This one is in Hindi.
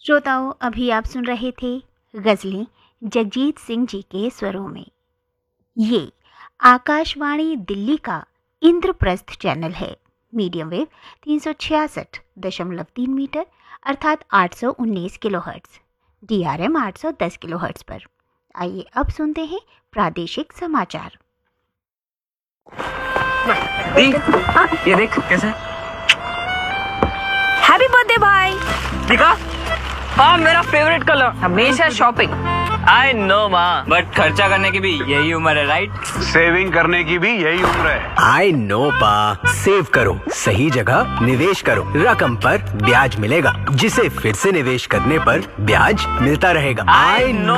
श्रोताओं, अभी आप सुन रहे थे गजलें जगजीत सिंह जी के स्वरों में। ये आकाशवाणी दिल्ली का इंद्रप्रस्थ चैनल है। मीडियम वेव 366.3 मीटर अर्थात 819 किलोहर्ट्ज, DRM 810 किलोहर्ट्ज पर। आइए अब सुनते हैं प्रादेशिक समाचार। ये देख कैसे। हैप्पी बर्थडे भाई। दिखा? हाँ, मेरा फेवरेट कलर। हमेशा शॉपिंग। आई नो माँ, बट खर्चा करने की भी यही उम्र है, राइट? सेविंग करने की भी यही उम्र है। आई नो पा, सेव करो, सही जगह निवेश करो, रकम पर ब्याज मिलेगा जिसे फिर से निवेश करने पर ब्याज मिलता रहेगा। I know